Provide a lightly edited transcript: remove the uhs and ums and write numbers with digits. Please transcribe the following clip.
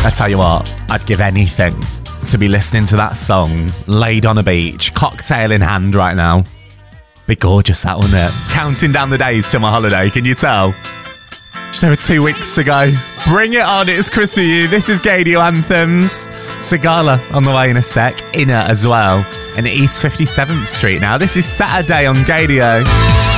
I tell you what, I'd give anything to be listening to that song, laid on a beach, cocktail in hand right now. Be gorgeous, that, wouldn't it? Counting down the days to my holiday, can you tell? Just over 2 weeks to go. Bring it on, it's Chris with you. This is Gaydio Anthems. Sigala on the way in a sec. Inner as well. And East 57th Street now. This is Saturday on Gaydio.